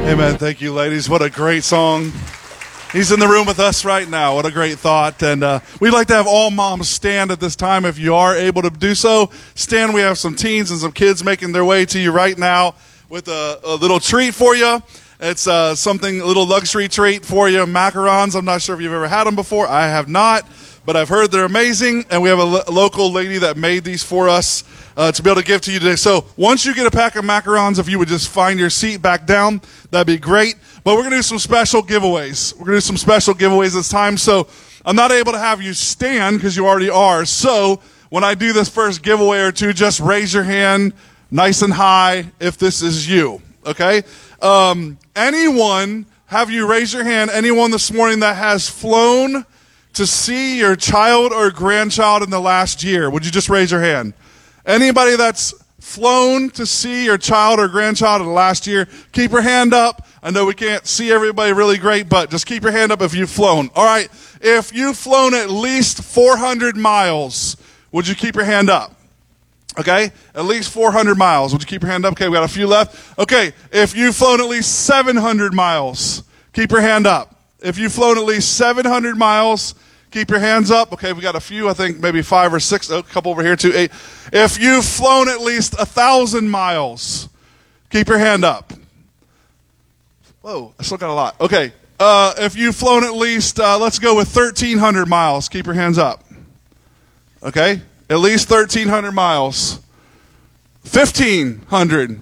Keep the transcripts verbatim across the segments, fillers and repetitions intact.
Amen. Thank you, ladies. What a great song. He's in the room with us right now. What a great thought. And uh, we'd like to have all moms stand at this time if you are able to do so. Stand. We have some teens and some kids making their way to you right now with a, a little treat for you. It's uh, something, a little luxury treat for you. Macarons. I'm not sure if you've ever had them before. I have not, but I've heard they're amazing. And we have a, lo- a local lady that made these for us uh, to be able to give to you today. So once you get a pack of macarons, if you would just find your seat back down, that'd be great. But we're going to do some special giveaways. We're going to do some special giveaways this time. So I'm not able to have you stand because you already are. So when I do this first giveaway or two, just raise your hand nice and high if this is you. Okay? Um, anyone, have you raise your hand, anyone this morning that has flown to see your child or grandchild in the last year? Would you just raise your hand? Anybody that's flown to see your child or grandchild in the last year, keep your hand up. I know we can't see everybody really great, but just keep your hand up if you've flown. All right, if you've flown at least four hundred miles, would you keep your hand up? Okay, at least four hundred miles. Would you keep your hand up? Okay, we got a few left. Okay, if you've flown at least seven hundred miles, keep your hand up. If you've flown at least seven hundred miles, keep your hands up. Okay, we got a few, I think maybe five or six, oh, a couple over here too, eight. If you've flown at least a thousand miles, keep your hand up. Whoa, I still got a lot. Okay, uh, if you've flown at least, uh, let's go with thirteen hundred miles, keep your hands up. Okay, at least thirteen hundred miles. fifteen hundred.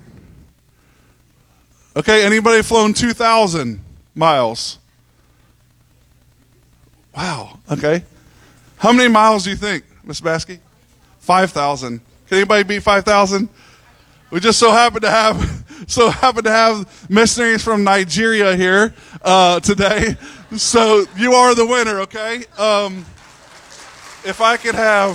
Okay, anybody flown two thousand miles? Wow, okay. How many miles do you think, Miss Baskey? five thousand. Can anybody beat five thousand? We just so happen to have so happen to have missionaries from Nigeria here uh, today. So you are the winner, okay? Um, if I could have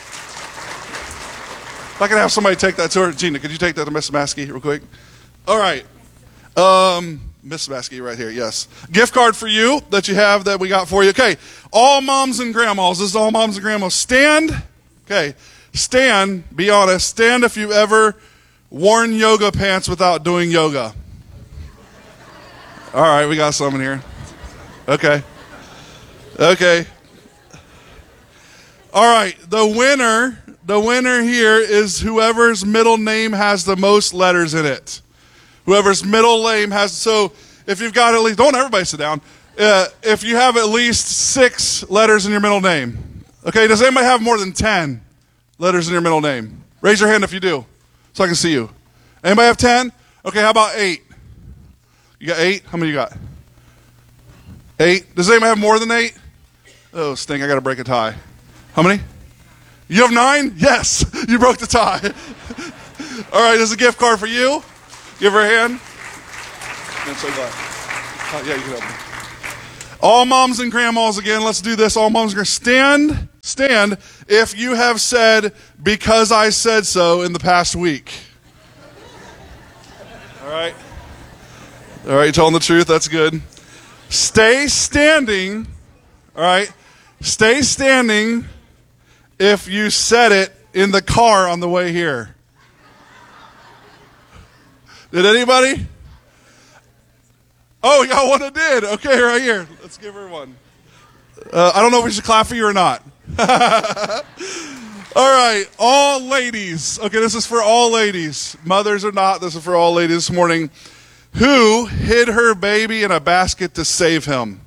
if I could have somebody take that to her. Gina, could you take that to Miss Baskey real quick? All right. Um Miss Baskey right here, yes. Gift card for you that you have that we got for you. Okay, all moms and grandmas. This is all moms and grandmas. Stand. Okay, stand. Be honest. Stand if you ever worn yoga pants without doing yoga. All right, we got some in here. Okay. Okay. All right, the winner, the winner here is whoever's middle name has the most letters in it. Whoever's middle name has, so if you've got at least, don't everybody sit down. Uh, if you have at least six letters in your middle name. Okay, does anybody have more than ten letters in your middle name? Raise your hand if you do, so I can see you. Anybody have ten? Okay, how about eight? You got eight? How many you got? Eight? Does anybody have more than eight? Oh, stink, I got to break a tie. How many? You have nine? Yes, you broke the tie. All right, there's a gift card for you. Give her a hand. I'm so glad. Oh, yeah, you can help me. All moms and grandmas again. Let's do this. All moms and grandmas. Stand. Stand if you have said, because I said so in the past week. All right. All right, you're telling the truth. That's good. Stay standing. All right. Stay standing if you said it in the car on the way here. Did anybody? Oh, we got one that did. Okay, right here. Let's give her one. Uh, I don't know if we should clap for you or not. All right, all ladies. Okay, this is for all ladies. Mothers or not, this is for all ladies this morning. Who hid her baby in a basket to save him?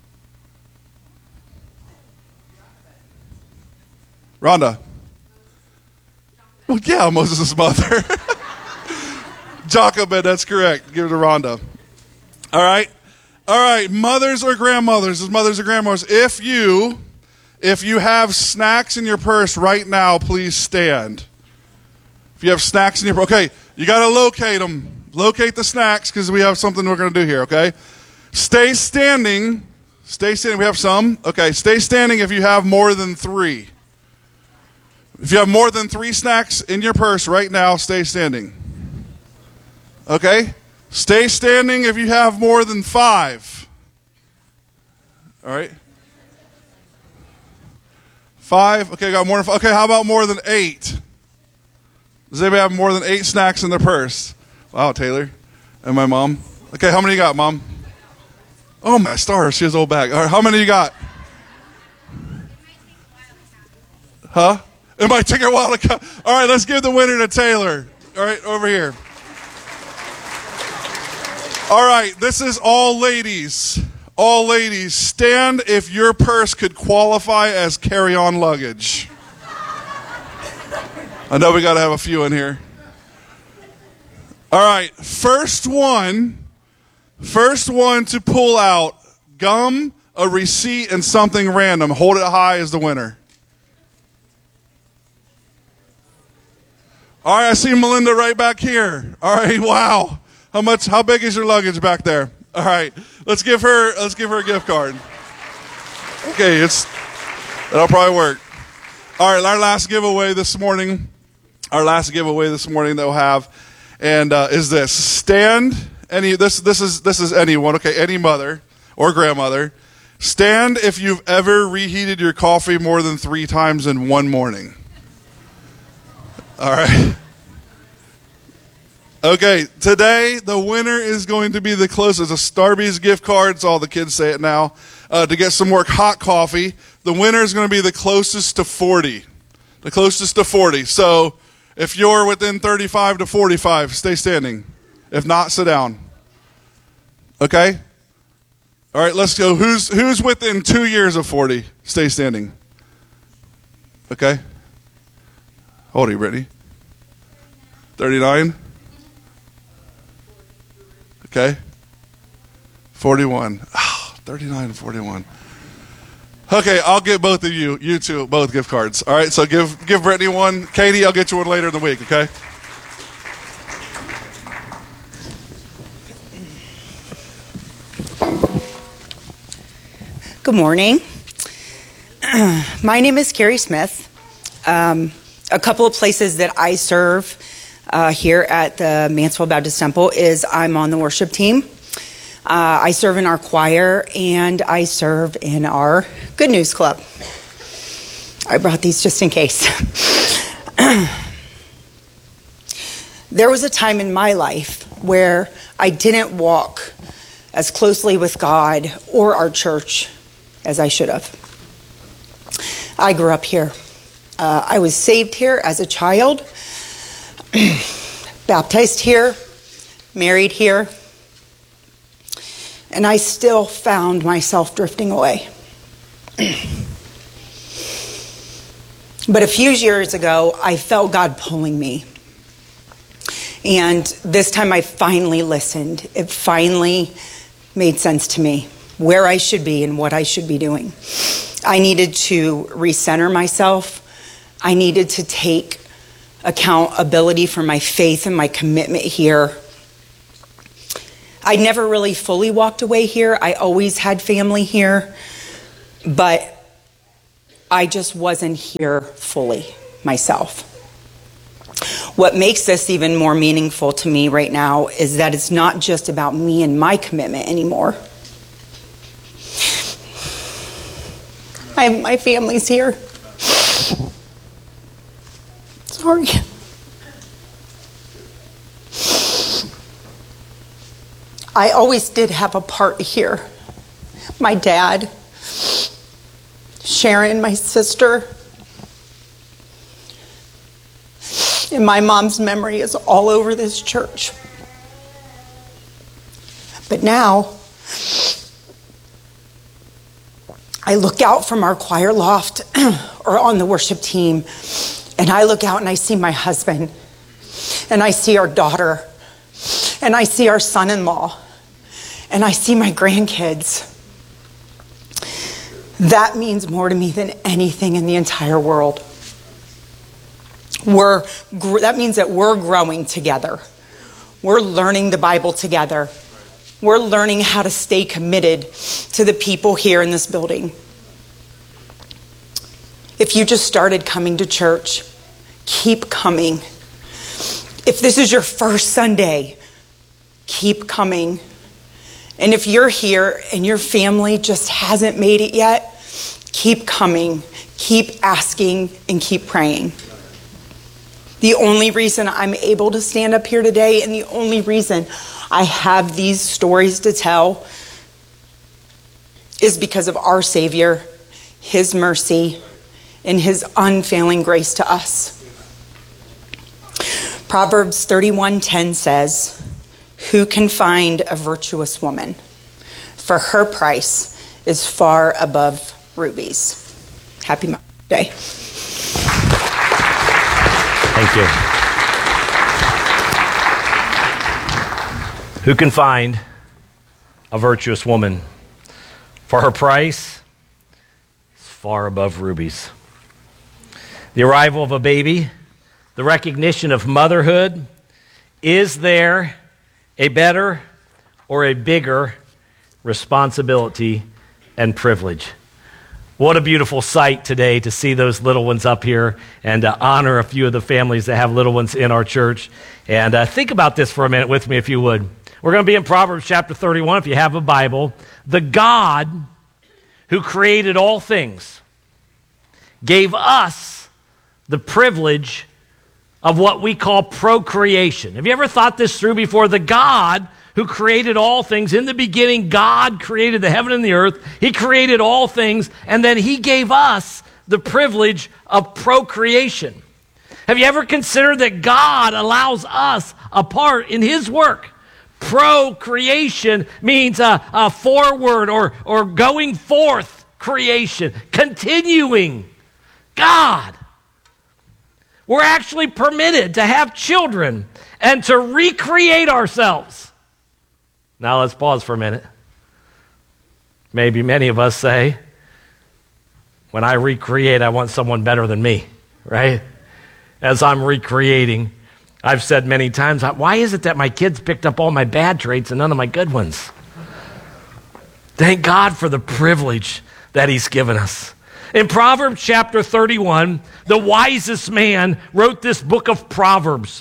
Rhonda. Well, yeah, Moses' mother. Jochebed, that's correct. Give it to Rhonda. All right. All right. Mothers or grandmothers, as mothers or grandmothers, if you, if you have snacks in your purse right now, please stand. If you have snacks in your, okay, you got to locate them. Locate the snacks because we have something we're going to do here, okay? Stay standing. Stay standing. We have some. Okay, stay standing if you have more than three. If you have more than three snacks in your purse right now, stay standing. Okay? Stay standing if you have more than five. All right? Five. Okay, got more than five. Okay, how about more than eight? Does anybody have more than eight snacks in their purse? Wow, Taylor and my mom. Okay, how many you got, Mom? Oh, my stars. She has old bag. All right, how many you got? Huh? It might take a while to come. All right, let's give the winner to Taylor. All right, over here. All right, this is all ladies. All ladies, stand if your purse could qualify as carry-on luggage. I know we got to have a few in here. All right, first one, first one to pull out gum, a receipt, and something random. Hold it high is the winner. All right, I see Melinda right back here. All right, wow. How much, how big is your luggage back there? All right, let's give her, let's give her a gift card. Okay, it's, that'll probably work. All right, our last giveaway this morning, our last giveaway this morning that we'll have, and uh, is this. Stand, any, this, this is, this is anyone, okay, any mother or grandmother. Stand if you've ever reheated your coffee more than three times in one morning. All right. Okay, today the winner is going to be the closest. A Starbucks gift card, it's all the kids say it now, uh, to get some more hot coffee. The winner is going to be the closest to forty. The closest to forty. So if you're within thirty-five to forty-five, stay standing. If not, sit down. Okay? All right, let's go. Who's, who's within two years of forty? Stay standing. Okay? How old are you, Brittany? thirty-nine? Okay. forty-one. Oh, thirty-nine and forty-one. Okay, I'll get both of you, you two, both gift cards. All right, so give give Brittany one. Katie, I'll get you one later in the week, okay? Good morning. My name is Carrie Smith. Um, a couple of places that I serve Uh, here at the Mansfield Baptist Temple is I'm on the worship team. Uh, I serve in our choir, and I serve in our Good News Club. I brought these just in case. There was a time in my life where I didn't walk as closely with God or our church as I should have. I grew up here. Uh, I was saved here as a child. Baptized here, married here, and I still found myself drifting away. But a few years ago, I felt God pulling me. And this time I finally listened. It finally made sense to me where I should be and what I should be doing. I needed to recenter myself. I needed to take accountability for my faith and my commitment here. I never really fully walked away here. I always had family here, but I just wasn't here fully myself. What makes this even more meaningful to me right now is that it's not just about me and my commitment anymore. I, my family's here. Sorry. I always did have a part here. My dad, Sharon, my sister, and my mom's memory is all over this church. But now, I look out from our choir loft or on the worship team, and I look out and I see my husband, and I see our daughter, and I see our son-in-law, and I see my grandkids. That means more to me than anything in the entire world. We're, that means that we're growing together. We're learning the Bible together. We're learning how to stay committed to the people here in this building. If you just started coming to church, keep coming. If this is your first Sunday, keep coming. And if you're here and your family just hasn't made it yet, keep coming, keep asking, and keep praying. The only reason I'm able to stand up here today, and the only reason I have these stories to tell is because of our Savior, his mercy, and his unfailing grace to us. Proverbs thirty-one ten says, "Who can find a virtuous woman? For her price is far above rubies." Happy Mother's Day. Thank you. Who can find a virtuous woman? For her price is far above rubies. The arrival of a baby, the recognition of motherhood. Is there a better or a bigger responsibility and privilege? What a beautiful sight today to see those little ones up here and uh, honor a few of the families that have little ones in our church. And uh, think about this for a minute with me, if you would. We're going to be in Proverbs chapter thirty-one, if you have a Bible. The God who created all things gave us the privilege of what we call procreation. Have you ever thought this through before? The God who created all things. In the beginning, God created the heaven and the earth. He created all things, and then he gave us the privilege of procreation. Have you ever considered that God allows us a part in his work? Procreation means a, a forward or, or going forth creation, continuing. God. We're actually permitted to have children and to recreate ourselves. Now let's pause for a minute. Maybe many of us say, when I recreate, I want someone better than me, right? As I'm recreating, I've said many times, why is it that my kids picked up all my bad traits and none of my good ones? Thank God for the privilege that he's given us. In Proverbs chapter thirty-one, the wisest man wrote this book of Proverbs.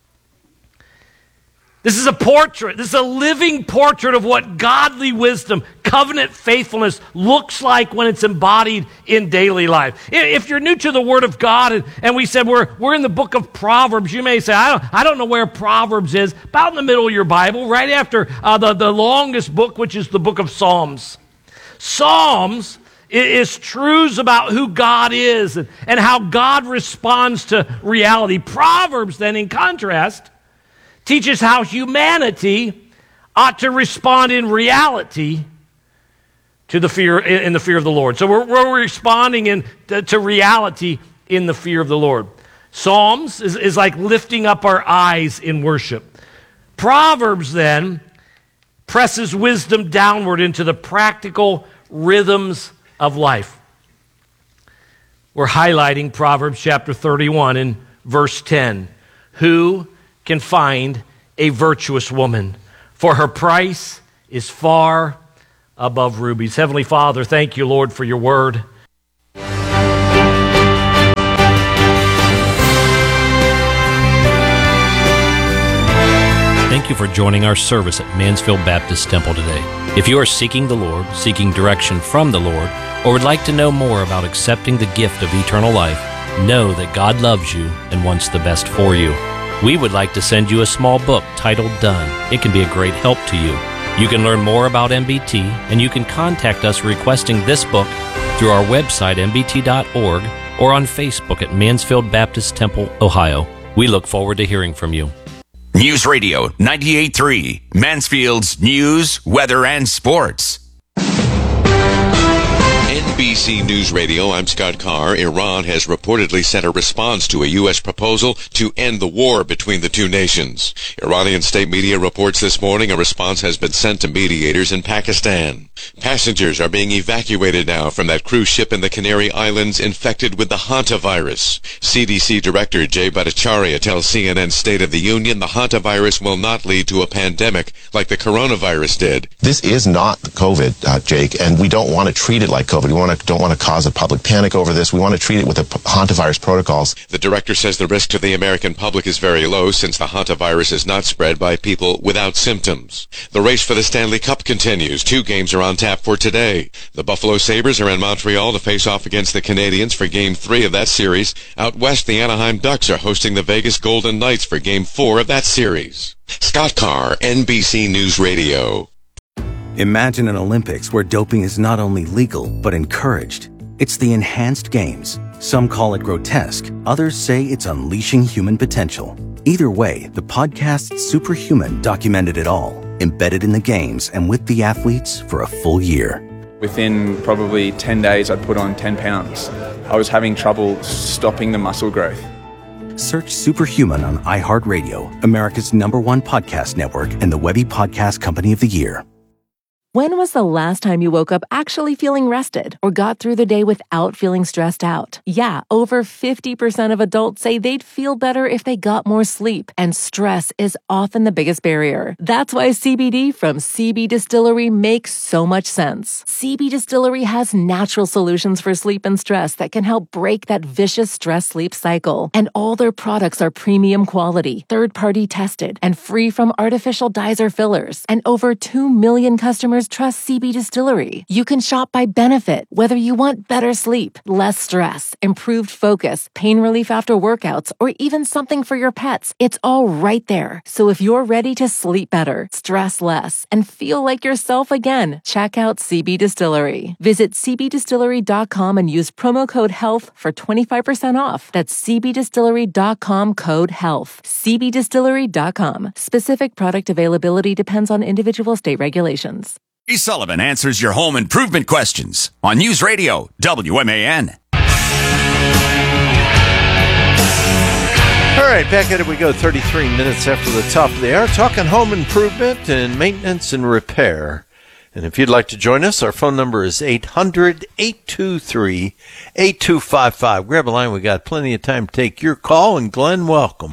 This is a portrait. This is a living portrait of what godly wisdom, covenant faithfulness looks like when it's embodied in daily life. If you're new to the Word of God and, and we said we're, we're in the book of Proverbs, you may say, I don't, I don't know where Proverbs is. About in the middle of your Bible, right after uh, the, the longest book, which is the book of Psalms. Psalms is truths about who God is and, and how God responds to reality. Proverbs, then, in contrast, teaches how humanity ought to respond in reality to the fear in the fear of the Lord. So we're, we're responding in to, to reality in the fear of the Lord. Psalms is, is like lifting up our eyes in worship. Proverbs then presses wisdom downward into the practical rhythms of life. We're highlighting Proverbs chapter thirty-one in verse ten. Who can find a virtuous woman? For her price is far above rubies. Heavenly Father, thank you, Lord, for your word. Thank you for joining our service at Mansfield Baptist Temple today. If you are seeking the Lord, seeking direction from the Lord, or would like to know more about accepting the gift of eternal life, know that God loves you and wants the best for you. We would like to send you a small book titled Done. It can be a great help to you. You can learn more about M B T, and you can contact us requesting this book through our website, M B T dot org, or on Facebook at Mansfield Baptist Temple, Ohio. We look forward to hearing from you. News Radio ninety-eight point three, Mansfield's news, weather, and sports. N B C News Radio, I'm Scott Carr. Iran has reportedly sent a response to a U S proposal to end the war between the two nations. Iranian state media reports this morning a response has been sent to mediators in Pakistan. Passengers are being evacuated now from that cruise ship in the Canary Islands infected with the hantavirus. C D C Director Jay Bhattacharya tells C N N State of the Union the hantavirus will not lead to a pandemic like the coronavirus did. This is not COVID, uh, Jake, and we don't want to treat it like COVID. COVID. We want to, don't want to cause a public panic over this. We want to treat it with the hantavirus protocols. The director says the risk to the American public is very low since the hantavirus is not spread by people without symptoms. The race for the Stanley Cup continues. Two games are on tap for today. The Buffalo Sabres are in Montreal to face off against the Canadiens for Game three of that series. Out west, the Anaheim Ducks are hosting the Vegas Golden Knights for Game four of that series. Scott Carr, N B C News Radio. Imagine an Olympics where doping is not only legal, but encouraged. It's the Enhanced Games. Some call it grotesque. Others say it's unleashing human potential. Either way, the podcast Superhuman documented it all, embedded in the games and with the athletes for a full year. Within probably ten days, I'd put on ten pounds. I was having trouble stopping the muscle growth. Search Superhuman on iHeartRadio, America's number one podcast network and the Webby Podcast Company of the Year. When was the last time you woke up actually feeling rested or got through the day without feeling stressed out? Yeah, over fifty percent of adults say they'd feel better if they got more sleep, and stress is often the biggest barrier. That's why C B D from C B Distillery makes so much sense. C B Distillery has natural solutions for sleep and stress that can help break that vicious stress-sleep cycle. And all their products are premium quality, third-party tested, and free from artificial dyes or fillers. And over two million customers trust C B Distillery. You can shop by benefit, whether you want better sleep, less stress, improved focus, pain relief after workouts, or even something for your pets. It's all right there. So if you're ready to sleep better, stress less, and feel like yourself again, check out C B Distillery. Visit c b distillery dot com and use promo code HEALTH for twenty-five percent off. That's c b distillery dot com code HEALTH. c b distillery dot com. Specific product availability depends on individual state regulations. Gary Sullivan answers your home improvement questions on News Radio W M A N. All right, back at it we go, thirty-three minutes after the top of the hour, talking home improvement and maintenance and repair. And if you'd like to join us, our phone number is eight hundred, eight two three, eight two five five. Grab a line. We got plenty of time to take your call. And Glenn, welcome.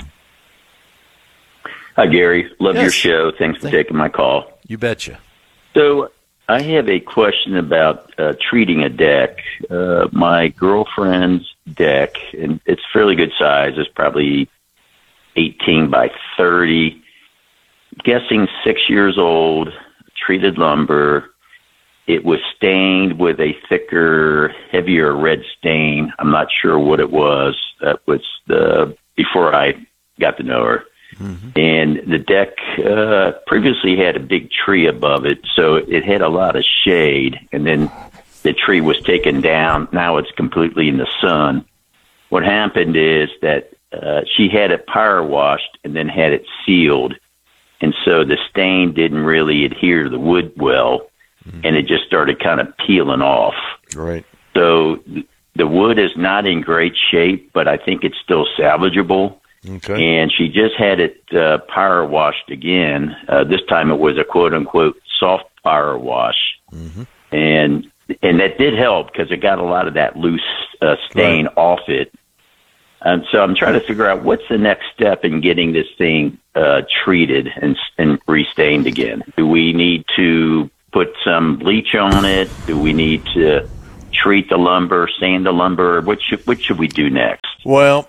Hi, Gary. Love Yes. your show. Thanks for Thank- taking my call. You betcha. So I have a question about uh, treating a deck. Uh, my girlfriend's deck, and it's fairly good size. It's probably eighteen by thirty. Guessing six years old, treated lumber. It was stained with a thicker, heavier red stain. I'm not sure what it was. That was the before I got to know her. Mm-hmm. And the deck uh, previously had a big tree above it, so it had a lot of shade. And then the tree was taken down. Now it's completely in the sun. What happened is that uh, she had it power washed and then had it sealed. And so the stain didn't really adhere to the wood well, mm-hmm. and it just started kind of peeling off. Right. So th- the wood is not in great shape, but I think it's still salvageable. Okay. And she just had it uh, power washed again. Uh, this time it was a quote unquote soft power wash, mm-hmm. and and that did help because it got a lot of that loose uh, stain right. off it. And so I'm trying to figure out what's the next step in getting this thing uh, treated and and restained again. Do we need to put some bleach on it? Do we need to treat the lumber, sand the lumber? What should what should we do next? Well,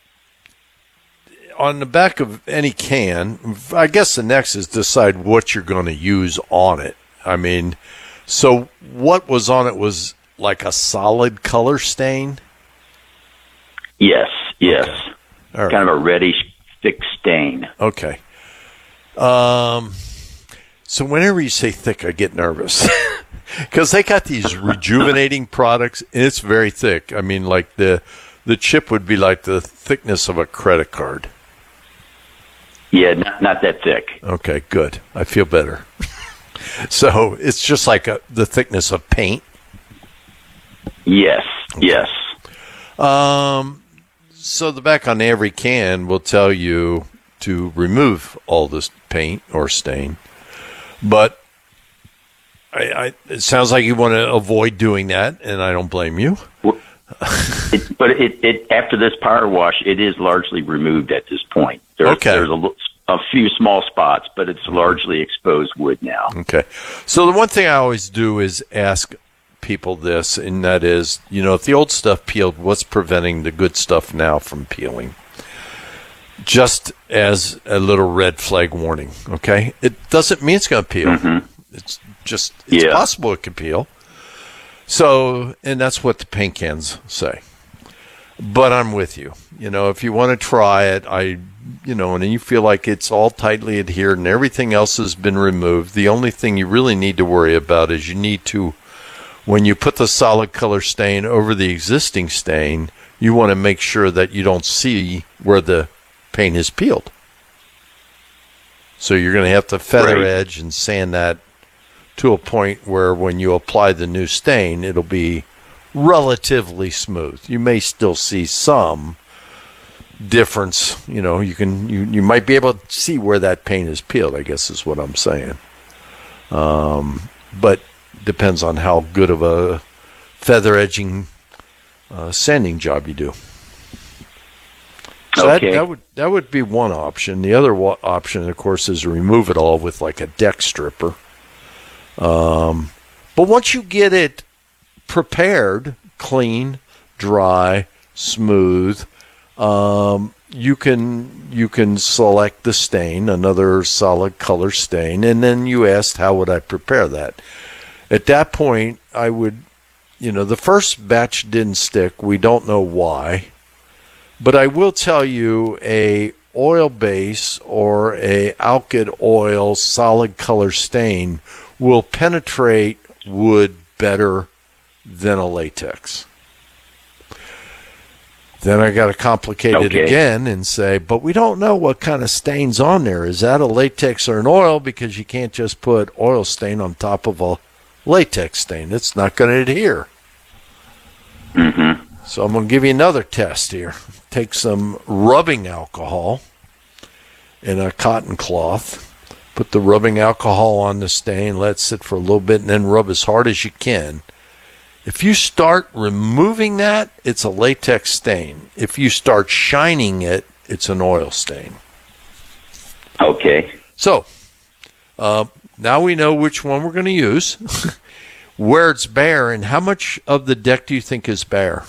on the back of any can, I guess the next is decide what you're going to use on it. I mean, so what was on it was like a solid color stain? Yes, yes. Okay. All right. Kind of a reddish, thick stain. Okay. Um. So whenever you say thick, I get nervous. Because they got these rejuvenating products, and it's very thick. I mean, like the the chip would be like the thickness of a credit card. Yeah, not, not that thick. Okay, good. I feel better. So it's just like a, the thickness of paint? Yes, okay. yes. Um. So the back on every can will tell you to remove all this paint or stain. But I, I, it sounds like you want to avoid doing that, and I don't blame you. Well, it, but it, it after this power wash, it is largely removed at this point. There's, okay. There's a, a few small spots, but it's largely exposed wood now. Okay. So the one thing I always do is ask people this, and that is, you know, if the old stuff peeled, what's preventing the good stuff now from peeling? Just as a little red flag warning, okay? It doesn't mean it's going to peel. Mm-hmm. It's just, it's yeah. possible it could peel. So, and that's what the paint cans say. But I'm with you. You know, if you want to try it, I, you know, and you feel like it's all tightly adhered and everything else has been removed, the only thing you really need to worry about is you need to, when you put the solid color stain over the existing stain, you want to make sure that you don't see where the paint is peeled. So you're going to have to feather right. edge and sand that to a point where when you apply the new stain, it'll be relatively smooth. You may still see some difference. You know, you can you, you might be able to see where that paint is peeled, I guess is what I'm saying. Um, but depends on how good of a feather edging uh, sanding job you do. So okay. that, that would that would be one option. The other wa- option, of course, is to remove it all with like a deck stripper. Um, but once you get it prepared, clean, dry, smooth, um, you can you can select the stain, another solid color stain, and then you asked how would I prepare that. At that point, I would, you know, the first batch didn't stick. We don't know why. But I will tell you, a oil base or a alkyd oil solid color stain will penetrate wood better than a latex. Then I got to complicate okay. it again and say, but we don't know what kind of stain's on there. Is that a latex or an oil? Because you can't just put oil stain on top of a latex stain. It's not going to adhere. Mm-hmm. So I'm going to give you another test here. Take some rubbing alcohol in a cotton cloth. Put the rubbing alcohol on the stain. Let it sit for a little bit and then rub as hard as you can. If you start removing that, it's a latex stain. If you start shining it, it's an oil stain. Okay. So uh, now we know which one we're going to use, where it's bare, and how much of the deck do you think is bare?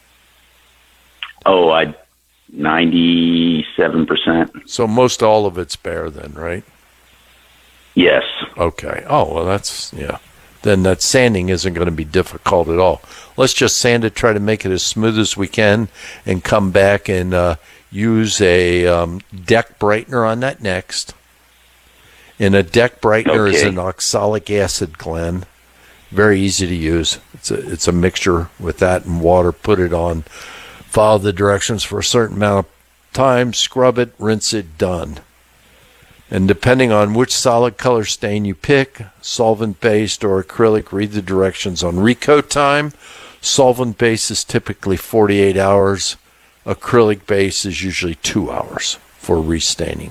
Oh, I ninety-seven percent. So most all of it's bare then, right? Yes. Okay. Oh, well, that's, yeah. Then that sanding isn't going to be difficult at all. Let's just sand it, try to make it as smooth as we can, and come back and uh, use a um, deck brightener on that next. And a deck brightener okay. is an oxalic acid, Glenn. Very easy to use. It's a, it's a mixture with that and water. Put it on. Follow the directions for a certain amount of time. Scrub it, rinse it, done. And depending on which solid color stain you pick, solvent-based or acrylic, read the directions on recoat time. Solvent-based is typically forty-eight hours. Acrylic-based is usually two hours for restaining.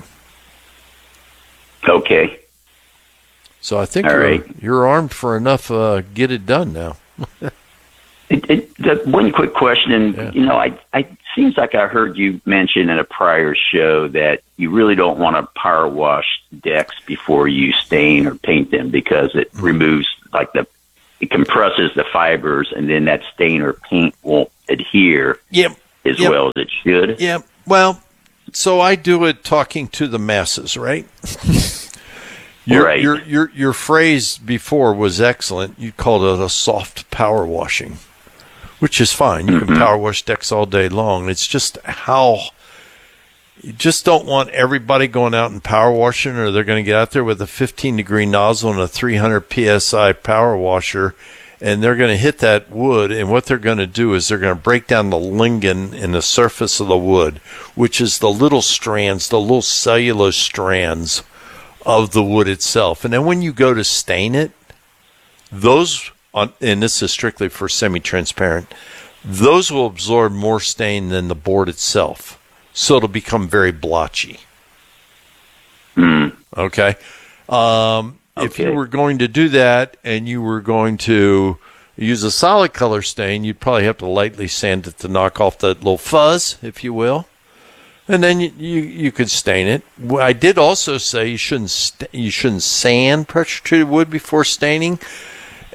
Okay. So I think All you're, right. you're armed for enough uh, get it done now. It, it, the, one quick question, and Yeah. you know, I, I seems like I heard you mention in a prior show that you really don't want to power wash decks before you stain or paint them because it Mm-hmm. removes like the it compresses the fibers, and then that stain or paint won't adhere Yep. as Yep. well as it should. Yeah, well, so I do it talking to the masses, right? your, Right. Your, your, your phrase before was excellent. You called it a soft power washing, which is fine. You can Mhm. power wash decks all day long. It's just how you just don't want everybody going out and power washing, or they're going to get out there with a fifteen degree nozzle and a three hundred P S I power washer, and they're going to hit that wood, and what they're going to do is they're going to break down the lignin in the surface of the wood, which is the little strands, the little cellulose strands of the wood itself. And then when you go to stain it, those, on, and this is strictly for semi-transparent, those will absorb more stain than the board itself. So it'll become very blotchy. Mm. Okay? Um, If you Okay. were going to do that and you were going to use a solid color stain, you'd probably have to lightly sand it to knock off that little fuzz, if you will. And then you, you, you could stain it. Well, I did also say you shouldn't st- you shouldn't sand pressure treated wood before staining.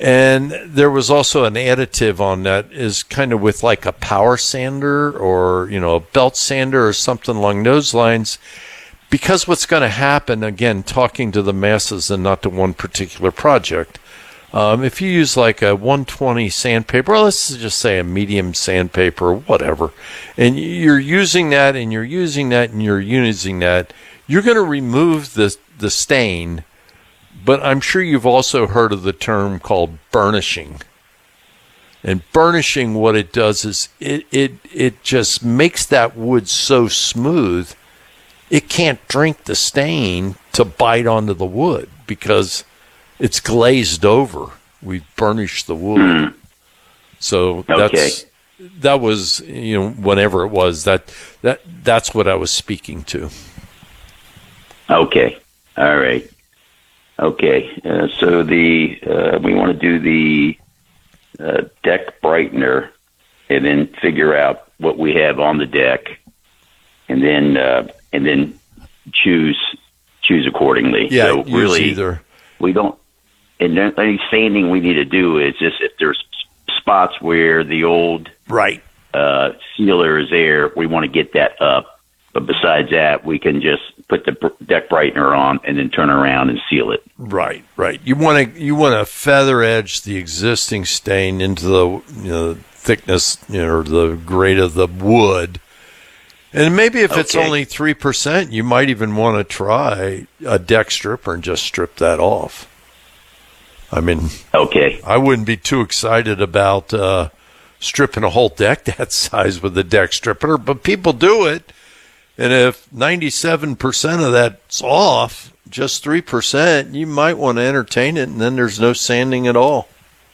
And there was also an additive on that is kind of with like a power sander or, you know, a belt sander or something along those lines. Because what's going to happen, again, talking to the masses and not to one particular project, um, if you use like a one twenty sandpaper, or let's just say a medium sandpaper or whatever, and you're using that and you're using that and you're using that, you're going to remove the the stain. But I'm sure you've also heard of the term called burnishing. And burnishing, what it does is it, it, it just makes that wood so smooth, it can't drink the stain to bite onto the wood because it's glazed over. We've burnished the wood. Mm. So that's, okay. that was, you know, whenever it was, that, that that's what I was speaking to. Okay. All right. Okay, uh, so the uh, we want to do the uh, deck brightener, and then figure out what we have on the deck, and then uh, and then choose choose accordingly. Yeah, so use really, either. We don't. And then any sanding we need to do is just if there's spots where the old right uh, sealer is there, we want to get that up. But besides that, we can just put the deck brightener on and then turn around and seal it. Right, right. You want to you want to feather edge the existing stain into the you know, thickness, you know, or the grade of the wood. And maybe if okay. it's only three percent, you might even want to try a deck stripper and just strip that off. I mean, okay. I wouldn't be too excited about uh, stripping a whole deck that size with a deck stripper, but people do it. And if ninety-seven percent of that's off, just three percent, you might want to entertain it, and then there's no sanding at all.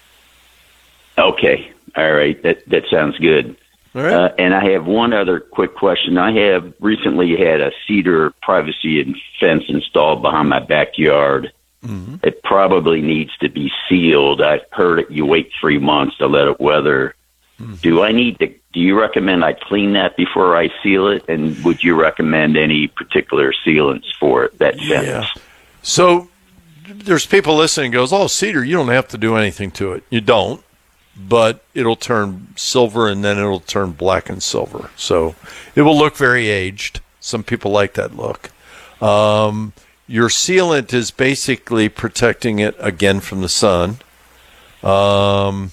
Okay. All right. That that sounds good. All right. Uh, and I have one other quick question. I have recently had a cedar privacy and fence installed behind my backyard. Mm-hmm. It probably needs to be sealed. I heard it, you wait three months to let it weather. Mm-hmm. Do I need to, do you recommend I clean that before I seal it? And would you recommend any particular sealants for it, that fence? Yeah. So there's people listening goes, oh, cedar, you don't have to do anything to it. You don't, but it'll turn silver and then it'll turn black and silver. So it will look very aged. Some people like that look. Um, your sealant is basically protecting it again from the sun. Um,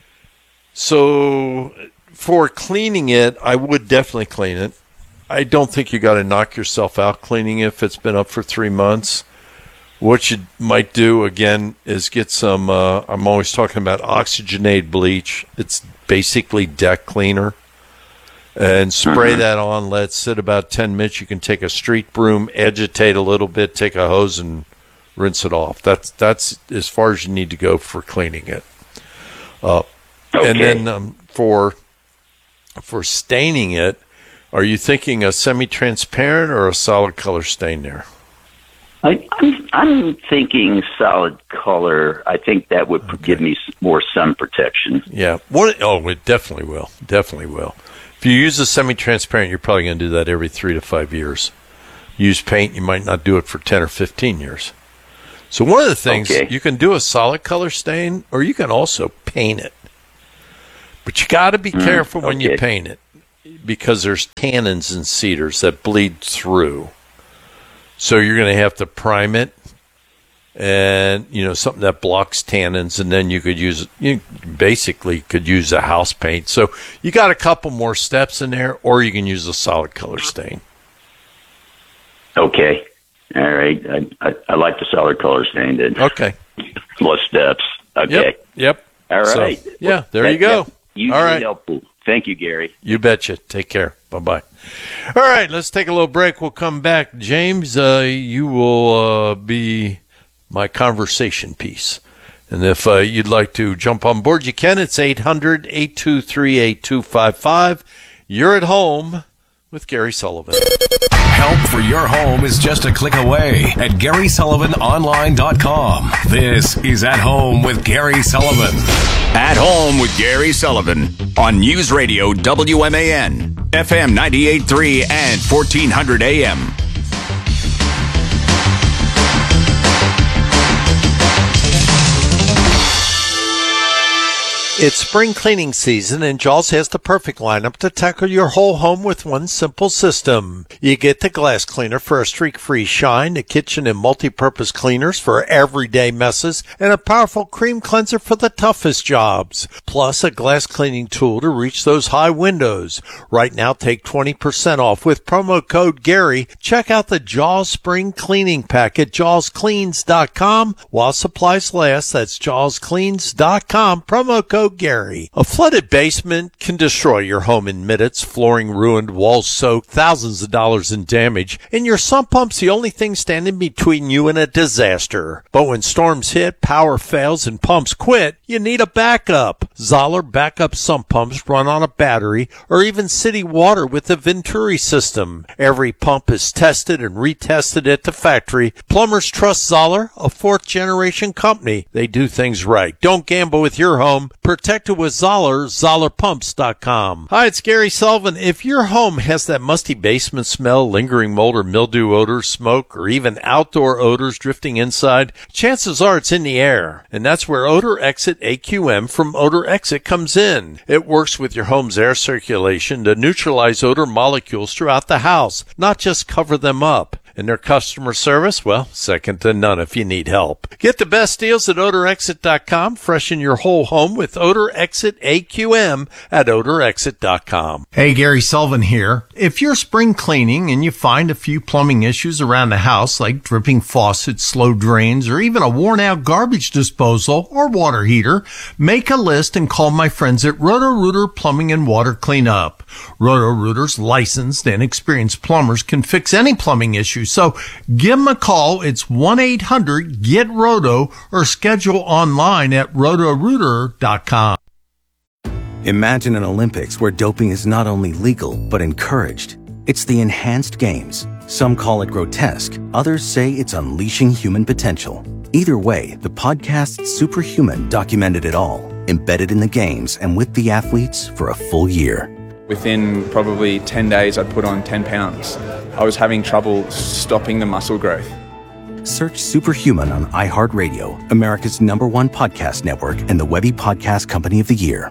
so for cleaning it, I would definitely clean it. I don't think you got to knock yourself out cleaning it if it's been up for three months. What you might do, again, is get some, uh, I'm always talking about oxygenated bleach. It's basically deck cleaner. And spray mm-hmm. that on, let it sit about ten minutes. You can take a street broom, agitate a little bit, take a hose and rinse it off. That's that's as far as you need to go for cleaning it. Uh, okay. And then um, for for staining it, are you thinking a semi-transparent or a solid color stain there? I, I'm, I'm thinking solid color. I think that would okay. give me more sun protection. Yeah. What? Oh, it definitely will. Definitely will. If you use a semi-transparent, you're probably going to do that every three to five years. Use paint, you might not do it for ten or fifteen years. So one of the things, okay. you can do a solid color stain, or you can also paint it. But you got to be mm, careful when okay. you paint it, because there's tannins in cedars that bleed through. So you're going to have to prime it, and you know something that blocks tannins, and then you could use you basically could use a house paint. So you got a couple more steps in there, or you can use a solid color stain. Okay, all right. I I, I like the solid color stain. Then okay, less steps. Okay. Yep. yep. All right. So, yeah. There that, you go. Usually all right. helpful. Thank you, Gary. You betcha. Take care. Bye-bye. All right, let's take a little break. We'll come back. James, uh, you will uh, be my conversation piece. And if uh, you'd like to jump on board, you can. It's eight hundred, eight two three, eight two five five. You're at home with Gary Sullivan. Help for your home is just a click away at Gary Sullivan Online dot com. This is At Home with Gary Sullivan. At Home with Gary Sullivan on News Radio W M A N, F M ninety-eight point three and fourteen hundred A M. It's spring cleaning season, and Jaws has the perfect lineup to tackle your whole home with one simple system. You get the glass cleaner for a streak-free shine, the kitchen and multi-purpose cleaners for everyday messes, and a powerful cream cleanser for the toughest jobs. Plus, a glass cleaning tool to reach those high windows. Right now, take twenty percent off with promo code Gary. Check out the Jaws Spring Cleaning Pack at jaws cleans dot com. While supplies last, that's jaws cleans dot com. Promo code Gary. A flooded basement can destroy your home in minutes. Flooring ruined, walls soaked, thousands of dollars in damage, and your sump pump's the only thing standing between you and a disaster. But when storms hit, power fails, and pumps quit, you need a backup. Zoller backup sump pumps run on a battery or even city water with the Venturi system. Every pump is tested and retested at the factory. Plumbers trust Zoller, a fourth generation company. They do things right. Don't gamble with your home. Protect it with Zoller, zoller pumps dot com. Hi, it's Gary Sullivan. If your home has that musty basement smell, lingering mold or mildew odors, smoke, or even outdoor odors drifting inside, chances are it's in the air. And that's where Odor Exit A Q M from Odor Exit comes in. It works with your home's air circulation to neutralize odor molecules throughout the house, not just cover them up. And their customer service, well, second to none if you need help. Get the best deals at odor exit dot com. Freshen your whole home with Odor Exit A Q M at odor exit dot com. Hey, Gary Sullivan here. If you're spring cleaning and you find a few plumbing issues around the house like dripping faucets, slow drains, or even a worn-out garbage disposal or water heater, make a list and call my friends at Roto-Rooter Plumbing and Water Cleanup. Roto-Rooter's licensed and experienced plumbers can fix any plumbing issue. So give them a call. It's one eight hundred get roto or schedule online at roto rooter dot com. Imagine an Olympics where doping is not only legal, but encouraged. It's the enhanced games. Some call it grotesque. Others say it's unleashing human potential. Either way, the podcast Superhuman documented it all, embedded in the games and with the athletes for a full year. Within probably ten days, I'd put on ten pounds. I was having trouble stopping the muscle growth. Search Superhuman on iHeartRadio, America's number one podcast network and the Webby Podcast Company of the Year.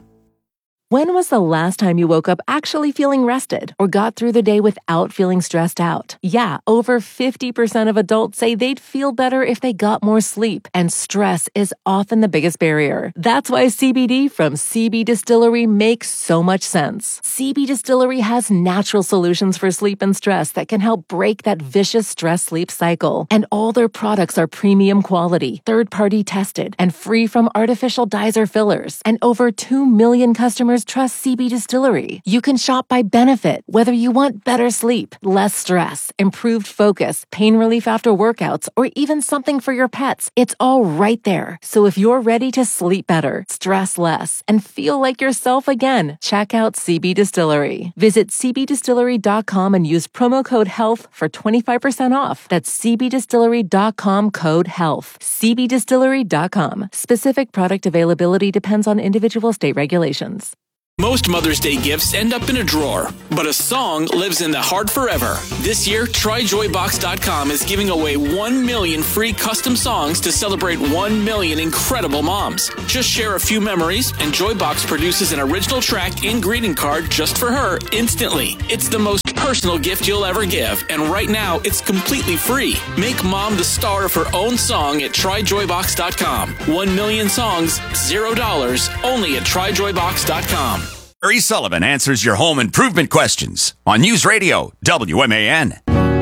When was the last time you woke up actually feeling rested or got through the day without feeling stressed out? Yeah, over fifty percent of adults say they'd feel better if they got more sleep, and stress is often the biggest barrier. That's why C B D from C B Distillery makes so much sense. C B Distillery has natural solutions for sleep and stress that can help break that vicious stress-sleep cycle. And all their products are premium quality, third-party tested, and free from artificial dyes or fillers. And over two million customers trust C B Distillery. You can shop by benefit, whether you want better sleep, less stress, improved focus, pain relief after workouts, or even something for your pets. It's all right there. So if you're ready to sleep better, stress less, and feel like yourself again, check out C B Distillery. Visit c b distillery dot com and use promo code HEALTH for twenty-five percent off. That's c b distillery dot com code HEALTH. c b distillery dot com. Specific product availability depends on individual state regulations. Most Mother's Day gifts end up in a drawer, but a song lives in the heart forever. This year, try joy box dot com is giving away one million free custom songs to celebrate one million incredible moms. Just share a few memories, and Joybox produces an original track and greeting card just for her instantly. It's the most personal gift you'll ever give, and right now, it's completely free. Make mom the star of her own song at try joy box dot com. One million songs, zero dollars, only at try joy box dot com. Gary Sullivan answers your home improvement questions on News Radio W M A N.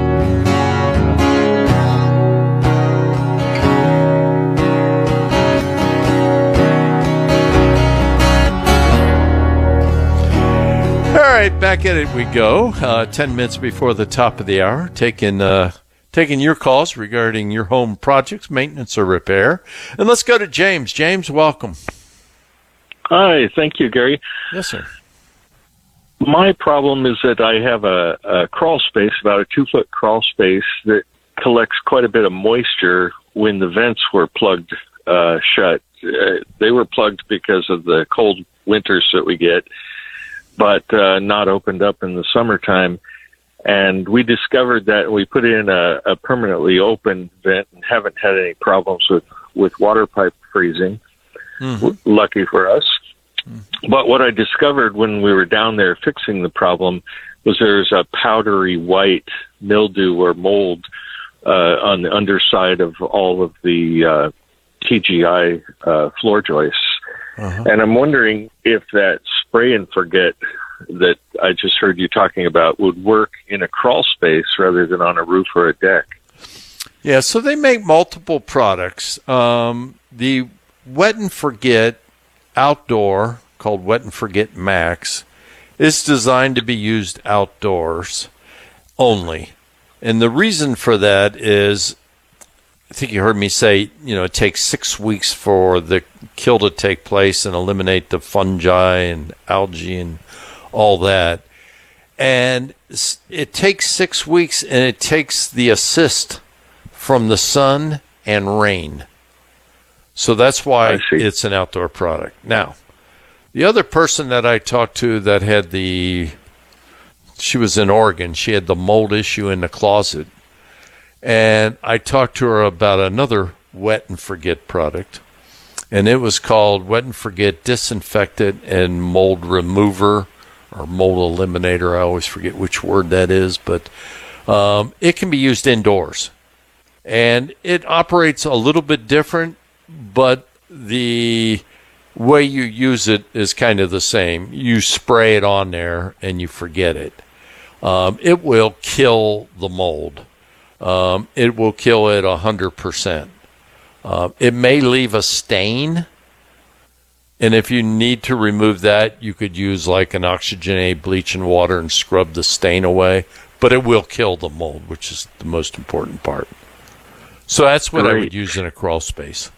All right, back at it we go. Uh, ten minutes before the top of the hour, taking uh, taking your calls regarding your home projects, maintenance, or repair. And let's go to James. James, welcome. Hi, thank you, Gary. Yes, sir. My problem is that I have a, a crawl space, about a two-foot crawl space, that collects quite a bit of moisture when the vents were plugged uh, shut. Uh, they were plugged because of the cold winters that we get, but uh, not opened up in the summertime. And we discovered that we put in a, a permanently open vent and haven't had any problems with, with water pipe freezing. Mm-hmm. Lucky for us. But what I discovered when we were down there fixing the problem was there's a powdery white mildew or mold uh, on the underside of all of the uh, T G I uh, floor joists. Uh-huh. And I'm wondering if that spray and forget that I just heard you talking about would work in a crawl space rather than on a roof or a deck. Yeah, so they make multiple products. Um, the Wet and Forget Outdoor, called Wet and Forget Max, is designed to be used outdoors only. And the reason for that is, I think you heard me say, you know, it takes six weeks for the kill to take place and eliminate the fungi and algae and all that. And it takes six weeks, and it takes the assist from the sun and rain. So that's why it's an outdoor product. Now, the other person that I talked to that had the, she was in Oregon, she had the mold issue in the closet. And I talked to her about another Wet and Forget product. And it was called Wet and Forget Disinfectant and Mold Remover or Mold Eliminator. I always forget which word that is. But um, it can be used indoors. And it operates a little bit different, but the way you use it is kind of the same. You spray it on there and you forget it. Um, it will kill the mold. Um, it will kill it one hundred percent. Uh, it may leave a stain, and if you need to remove that, you could use like an oxygenated bleach and water and scrub the stain away, but it will kill the mold, which is the most important part. So that's what Great. I would use in a crawl space.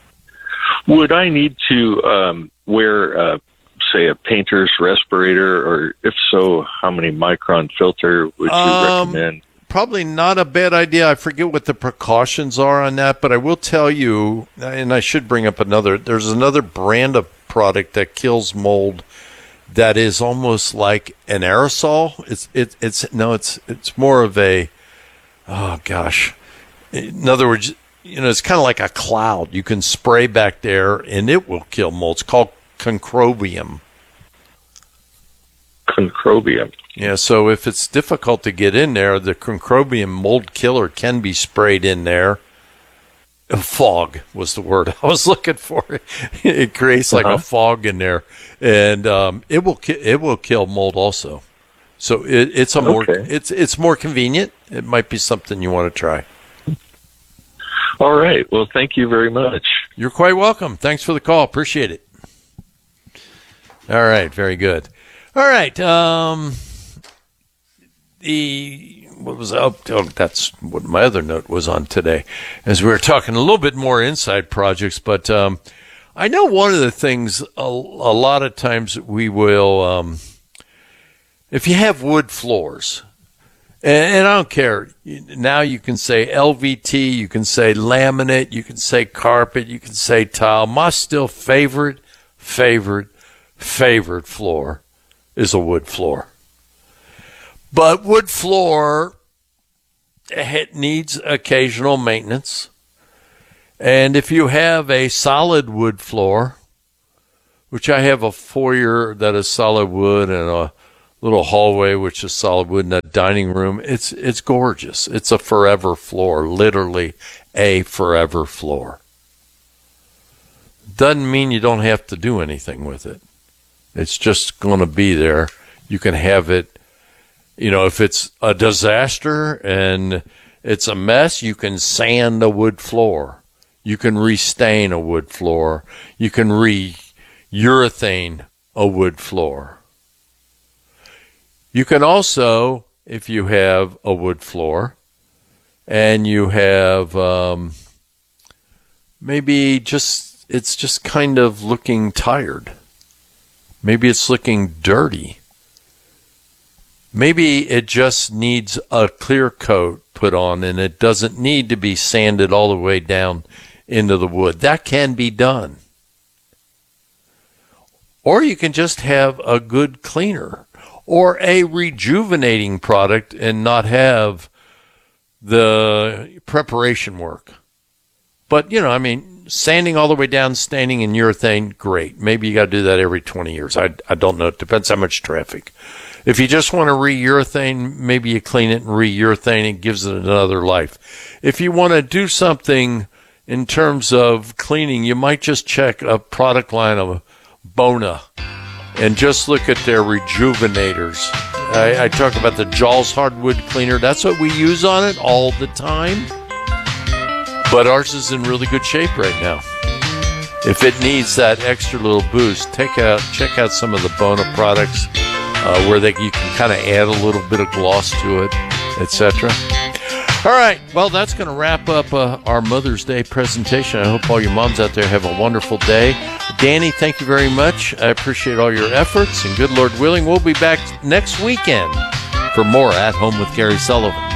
Would I need to um, wear, uh, say, a painter's respirator, or if so, how many micron filter would you um, recommend? Probably not a bad idea. I forget what the precautions are on that, but I will tell you, and I should bring up another, there's another brand of product that kills mold that is almost like an aerosol. It's it, it's no, it's it's more of a, oh gosh. In other words, you know, it's kind of like a cloud. You can spray back there, and it will kill mold. It's called concrobium. Concrobium. Yeah, so if it's difficult to get in there, the concrobium mold killer can be sprayed in there. Fog was the word I was looking for. It creates like uh-huh. a fog in there, and um, it will ki- it will kill mold also. So it, it's a more okay. it's it's more convenient. It might be something you want to try. All right. Well, thank you very much. You're quite welcome. Thanks for the call. Appreciate it. All right. Very good. All right. Um, the what was up? Oh, that's what my other note was on today, as we were talking a little bit more inside projects. But um, I know one of the things a, a lot of times we will, um, if you have wood floors. And I don't care. Now you can say L V T, you can say laminate, you can say carpet, you can say tile. My still favorite, favorite, favorite floor is a wood floor. But wood floor, it needs occasional maintenance. And if you have a solid wood floor, which I have a foyer that is solid wood and a little hallway which is solid wood, in a dining room, it's it's gorgeous. It's a forever floor, literally a forever floor. Doesn't mean you don't have to do anything with it. It's just going to be there. You can have it, you know, if it's a disaster and it's a mess, you can sand a wood floor. You can restain a wood floor. You can re-urethane a wood floor. You can also, if you have a wood floor and you have um, maybe just, it's just kind of looking tired. Maybe it's looking dirty. Maybe it just needs a clear coat put on and it doesn't need to be sanded all the way down into the wood. That can be done. Or you can just have a good cleaner or a rejuvenating product and not have the preparation work. But, you know, I mean, sanding all the way down, staining in urethane, great. Maybe you got to do that every twenty years. I, I don't know. It depends how much traffic. If you just want to re-urethane, maybe you clean it and re-urethane. It gives it another life. If you want to do something in terms of cleaning, you might just check a product line of Bona and just look at their rejuvenators. I, I talk about the Jaws hardwood cleaner. That's what we use on it all the time. But ours is in really good shape right now. If it needs that extra little boost, take out check out some of the Bona products uh, where they you can kind of add a little bit of gloss to it, et cetera. All right, well, that's going to wrap up uh, our Mother's Day presentation. I hope all your moms out there have a wonderful day. Danny, thank you very much. I appreciate all your efforts, and good Lord willing, we'll be back next weekend for more At Home with Gary Sullivan.